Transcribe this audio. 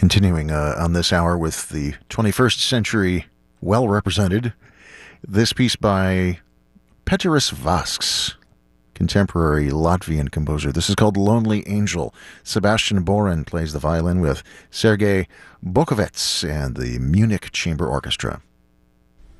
Continuing on this hour with the 21st century well represented, this piece by Peteris Vasks, contemporary Latvian composer. This is called Lonely Angel. Sebastian Boren plays the violin with Sergei Bokovets and the Munich Chamber Orchestra.